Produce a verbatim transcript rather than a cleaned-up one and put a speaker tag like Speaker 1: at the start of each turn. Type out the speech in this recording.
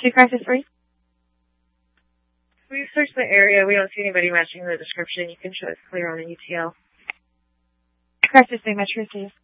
Speaker 1: Two crisis three.
Speaker 2: We've searched the area. We don't see anybody matching the description. You can show us clear on the U T L.
Speaker 1: Crisis three, Metro, please.